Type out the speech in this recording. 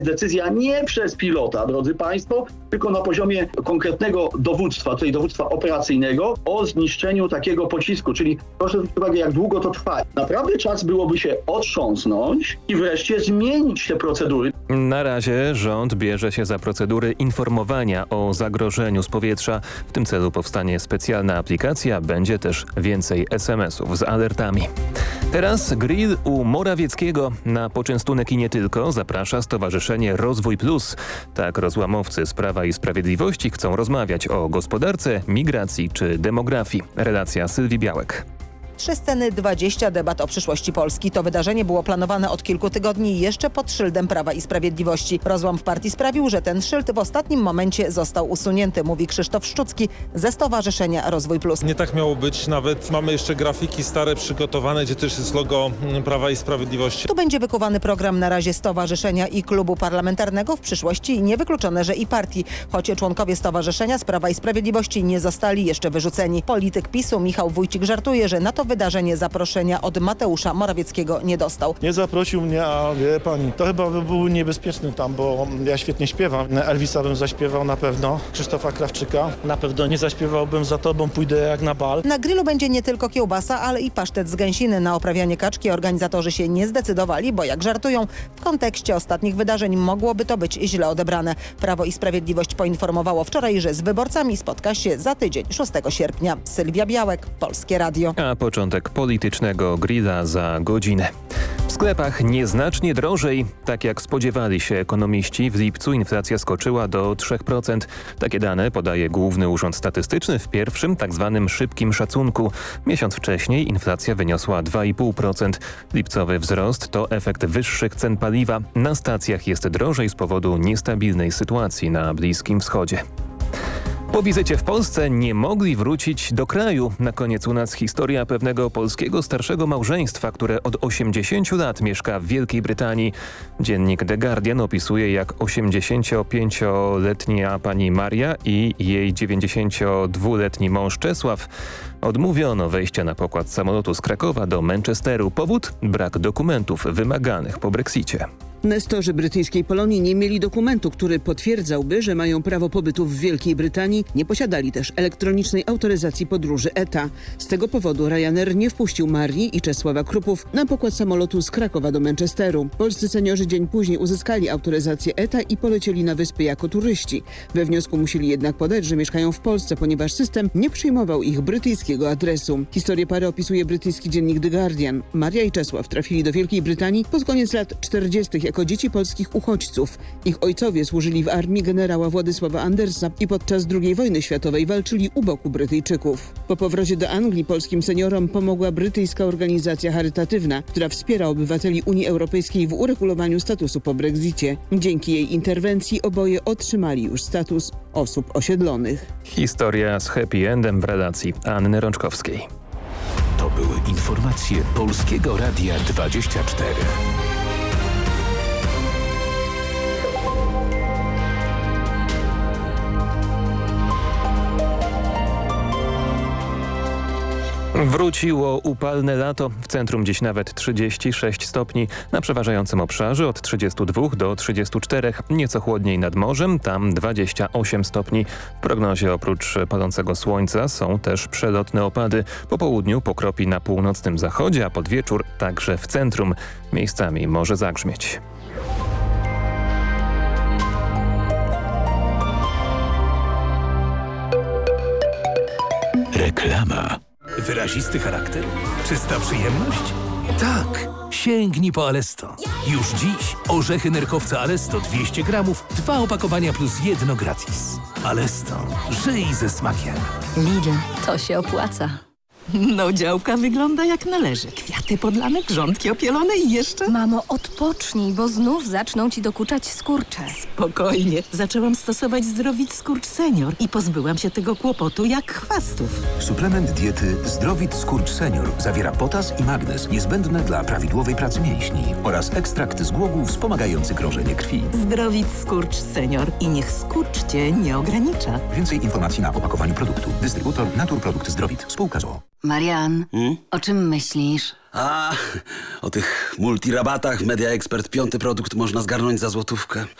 Decyzja nie przez pilota, drodzy Państwo, tylko na poziomie konkretnego dowództwa, czyli dowództwa operacyjnego o zniszczeniu takiego pocisku, czyli proszę zwrócić uwagę, jak długo to trwa. Naprawdę czas byłoby się otrząsnąć i wreszcie zmienić te procedury. Na razie rząd bierze się za procedury informowania o zagrożeniu z powietrza. W tym celu powstanie specjalna aplikacja, będzie też więcej SMS-ów z alertami. Teraz grill u Morawieckiego. Na poczęstunek i nie tylko zaprasza Stowarzyszenie Rozwój Plus. Tak rozłamowcy z Prawa i Sprawiedliwości chcą rozmawiać o gospodarce, migracji czy demografii. Relacja Sylwii Białek. 3 sceny, 20 debat o przyszłości Polski. To wydarzenie było planowane od kilku tygodni jeszcze pod szyldem Prawa i Sprawiedliwości. Rozłam w partii sprawił, że ten szyld w ostatnim momencie został usunięty, mówi Krzysztof Szczucki ze Stowarzyszenia Rozwój Plus. Nie tak miało być, nawet mamy jeszcze grafiki stare przygotowane, gdzie też jest logo Prawa i Sprawiedliwości. Tu będzie wykuwany program na razie stowarzyszenia i klubu parlamentarnego. W przyszłości niewykluczone, że i partii, choć członkowie stowarzyszenia z Prawa i Sprawiedliwości nie zostali jeszcze wyrzuceni. Polityk PiS-u Michał Wójcik żartuje, że na to wydarzenie zaproszenia od Mateusza Morawieckiego nie dostał. Nie zaprosił mnie, a wie pani, to chyba by był niebezpieczny tam, bo ja świetnie śpiewam. Elvisa bym zaśpiewał na pewno, Krzysztofa Krawczyka. Na pewno nie zaśpiewałbym Za tobą pójdę jak na bal. Na grillu będzie nie tylko kiełbasa, ale i pasztet z gęsiny. Na oprawianie kaczki organizatorzy się nie zdecydowali, bo jak żartują, w kontekście ostatnich wydarzeń mogłoby to być źle odebrane. Prawo i Sprawiedliwość poinformowało wczoraj, że z wyborcami spotka się za tydzień, 6 sierpnia. Sylwia Białek, Polskie Radio. A początek politycznego grilla za godzinę. W sklepach nieznacznie drożej. Tak jak spodziewali się ekonomiści, w lipcu inflacja skoczyła do 3%. Takie dane podaje Główny Urząd Statystyczny w pierwszym tzw. szybkim szacunku. Miesiąc wcześniej inflacja wyniosła 2,5%. Lipcowy wzrost to efekt wyższych cen paliwa. Na stacjach jest drożej z powodu niestabilnej sytuacji na Bliskim Wschodzie. Po wizycie w Polsce nie mogli wrócić do kraju. Na koniec u nas historia pewnego polskiego starszego małżeństwa, które od 80 lat mieszka w Wielkiej Brytanii. Dziennik The Guardian opisuje, jak 85-letnia pani Maria i jej 92-letni mąż Czesław odmówiono wejścia na pokład samolotu z Krakowa do Manchesteru. Powód? Brak dokumentów wymaganych po Brexicie. Nestorzy brytyjskiej Polonii nie mieli dokumentu, który potwierdzałby, że mają prawo pobytu w Wielkiej Brytanii. Nie posiadali też elektronicznej autoryzacji podróży ETA. Z tego powodu Ryanair nie wpuścił Marii i Czesława Krupów na pokład samolotu z Krakowa do Manchesteru. Polscy seniorzy dzień później uzyskali autoryzację ETA i polecieli na wyspy jako turyści. We wniosku musieli jednak podać, że mieszkają w Polsce, ponieważ system nie przyjmował ich brytyjskiego adresu. Historię pary opisuje brytyjski dziennik The Guardian. Maria i Czesław trafili do Wielkiej Brytanii pod koniec lat 40. jako dzieci polskich uchodźców. Ich ojcowie służyli w armii generała Władysława Andersa i podczas II wojny światowej walczyli u boku Brytyjczyków. Po powrocie do Anglii polskim seniorom pomogła brytyjska organizacja charytatywna, która wspiera obywateli Unii Europejskiej w uregulowaniu statusu po Brexicie. Dzięki jej interwencji oboje otrzymali już status osób osiedlonych. Historia z happy endem w relacji Anny Rączkowskiej. To były informacje Polskiego Radia 24. Wróciło upalne lato. W centrum dziś nawet 36 stopni. Na przeważającym obszarze od 32 do 34. Nieco chłodniej nad morzem, tam 28 stopni. W prognozie oprócz palącego słońca są też przelotne opady. Po południu pokropi na północnym zachodzie, a pod wieczór także w centrum. Miejscami może zagrzmieć. Reklama. Wyrazisty charakter? Czysta przyjemność? Tak! Sięgnij po Alesto. Już dziś orzechy nerkowca Alesto 200 gramów, 2 opakowania plus 1 gratis. Alesto. Żyj ze smakiem. Lidl, to się opłaca. No, działka wygląda jak należy. Kwiaty podlane, grządki opielone i jeszcze... Mamo, odpocznij, bo znów zaczną ci dokuczać skurcze. Spokojnie. Zaczęłam stosować Zdrowit Skurcz Senior i pozbyłam się tego kłopotu jak chwastów. Suplement diety Zdrowit Skurcz Senior zawiera potas i magnez niezbędne dla prawidłowej pracy mięśni oraz ekstrakt z głogów wspomagający krążenie krwi. Zdrowit Skurcz Senior i niech skurcz cię nie ogranicza. Więcej informacji na opakowaniu produktu. Dystrybutor Naturprodukt Zdrowit. Spółka z o.o. Marian, o czym myślisz? A, o tych multirabatach w Media Expert 5. produkt można zgarnąć za złotówkę.